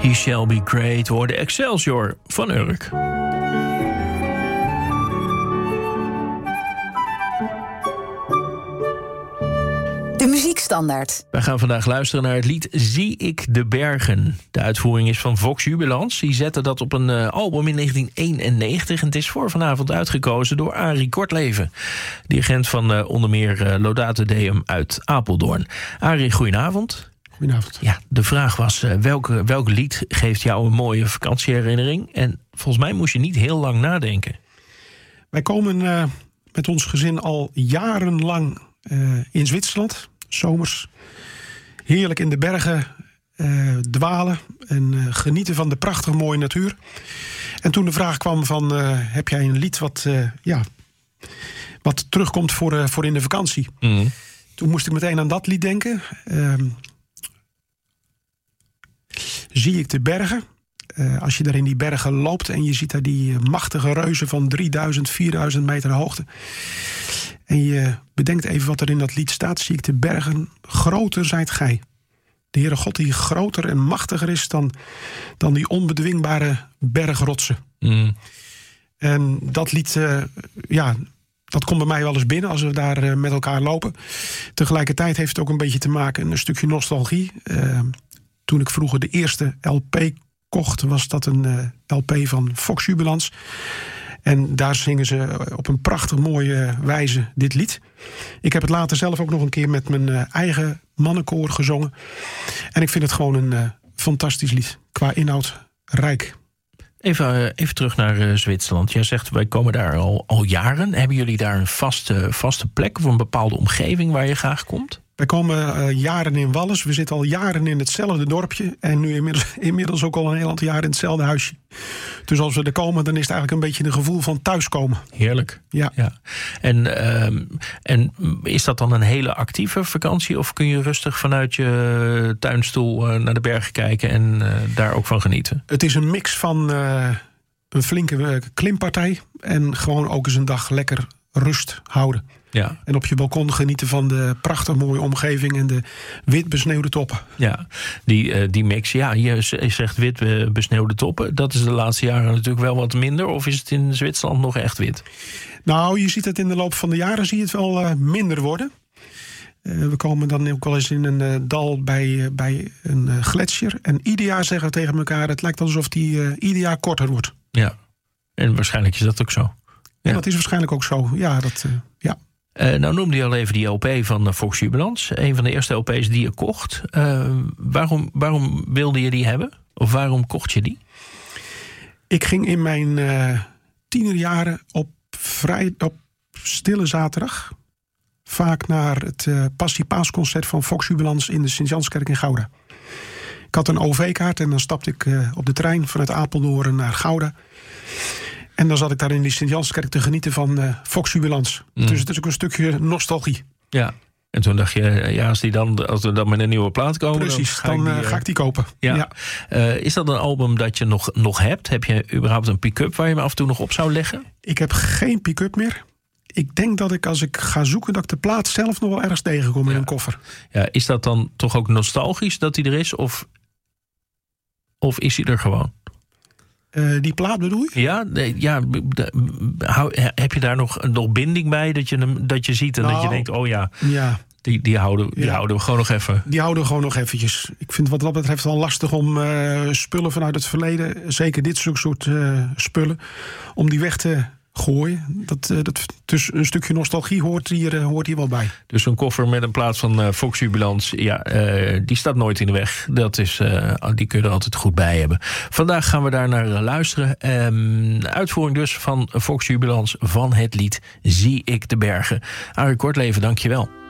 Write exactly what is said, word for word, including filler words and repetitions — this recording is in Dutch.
He Shall Be Great hoorde Excelsior van Urk. De muziekstandaard. Wij gaan vandaag luisteren naar het lied Zie ik de bergen. De uitvoering is van Vox Jubilans. Die zette dat op een uh, album in negentien eenennegentig... en het is voor vanavond uitgekozen door Arie Kortleven, dirigent van uh, onder meer uh, Laudate Deum uit Apeldoorn. Arie, goedenavond. Goedenavond. Ja, de vraag was, uh, welke, welk lied geeft jou een mooie vakantieherinnering? En volgens mij moest je niet heel lang nadenken. Wij komen uh, met ons gezin al jarenlang uh, in Zwitserland, zomers. Heerlijk in de bergen uh, dwalen en uh, genieten van de prachtige mooie natuur. En toen de vraag kwam van, uh, heb jij een lied wat, uh, ja, wat terugkomt voor, uh, voor in de vakantie? Mm. Toen moest ik meteen aan dat lied denken. Uh, Zie ik de bergen. Uh, als je daar in die bergen loopt en je ziet daar die machtige reuzen van drieduizend, vierduizend meter hoogte. En je bedenkt even wat er in dat lied staat. Zie ik de bergen, groter zijt gij. De Heere God die groter en machtiger is dan, dan die onbedwingbare bergrotsen. Mm. En dat lied, uh, ja, dat komt bij mij wel eens binnen als we daar uh, met elkaar lopen. Tegelijkertijd heeft het ook een beetje te maken met een stukje nostalgie. Uh, Toen ik vroeger de eerste L P kocht, was dat een uh, L P van Vox Jubilans. En daar zingen ze op een prachtig mooie wijze dit lied. Ik heb het later zelf ook nog een keer met mijn uh, eigen mannenkoor gezongen. En ik vind het gewoon een uh, fantastisch lied. Qua inhoud rijk. Even, uh, even terug naar uh, Zwitserland. Jij zegt, wij komen daar al, al jaren. Hebben jullie daar een vaste, vaste plek of een bepaalde omgeving waar je graag komt? Wij komen uh, jaren in Wallis. We zitten al jaren in hetzelfde dorpje. En nu inmiddels, inmiddels ook al een heel aantal jaar in hetzelfde huisje. Dus als we er komen, dan is het eigenlijk een beetje een gevoel van thuiskomen. Heerlijk. Ja. ja. En, uh, en is dat dan een hele actieve vakantie? Of kun je rustig vanuit je tuinstoel uh, naar de bergen kijken en uh, daar ook van genieten? Het is een mix van uh, een flinke uh, klimpartij en gewoon ook eens een dag lekker rust houden. Ja. En op je balkon genieten van de prachtig mooie omgeving en de wit besneeuwde toppen. Ja, die, uh, die mix, ja, je zegt wit uh, besneeuwde toppen. Dat is de laatste jaren natuurlijk wel wat minder. Of is het in Zwitserland nog echt wit? Nou, je ziet het in de loop van de jaren zie je het wel uh, minder worden. Uh, we komen dan ook wel eens in een uh, dal bij, uh, bij een uh, gletsjer. En ieder jaar zeggen we tegen elkaar, het lijkt alsof die uh, ieder jaar korter wordt. Ja, en waarschijnlijk is dat ook zo. Ja. En dat is waarschijnlijk ook zo, ja. Dat, uh, ja. Uh, nou noemde je al even die L P van uh, Vox Jubilans. Een van de eerste L P's die je kocht. Uh, waarom, waarom wilde je die hebben? Of waarom kocht je die? Ik ging in mijn uh, tienerjaren op, vrij, op stille zaterdag vaak naar het uh, Passie-Paasconcert van Vox Jubilans in de Sint-Janskerk in Gouda. Ik had een O V-kaart en dan stapte ik uh, op de trein vanuit Apeldoorn naar Gouda. En dan zat ik daar in die Sint-Janskerk te genieten van uh, Vox Jubilans. Mm. Dus het is ook een stukje nostalgie. Ja, en toen dacht je, ja, als, die dan, als we dan met een nieuwe plaat komen... Precies, dan, ga, dan ik die, uh, ga ik die kopen. Ja. Ja. Uh, is dat een album dat je nog, nog hebt? Heb je überhaupt een pick-up waar je me af en toe nog op zou leggen? Ik heb geen pick-up meer. Ik denk dat ik als ik ga zoeken, dat ik de plaat zelf nog wel ergens tegenkom ja. in een koffer. Ja, is dat dan toch ook nostalgisch dat die er is? Of, of is hij er gewoon? Uh, die plaat bedoel je? Ja, nee, ja hou, heb je daar nog, nog binding bij dat je, dat je ziet en nou, dat je denkt, oh ja, ja. Die, die, houden, die ja. houden we gewoon nog even. Die houden we gewoon nog eventjes. Ik vind wat dat betreft wel lastig om uh, spullen vanuit het verleden, zeker dit soort uh, spullen, om die weg te gooien. Dat, uh, dat, dus een stukje nostalgie hoort hier, uh, hoort hier wel bij. Dus een koffer met een plaat van uh, Vox Jubilans, ja, uh, die staat nooit in de weg. Dat is, uh, die kun je er altijd goed bij hebben. Vandaag gaan we daar naar uh, luisteren. Um, uitvoering dus van Vox Jubilans van het lied Zie ik de bergen. Arie Kortleven, dank je wel.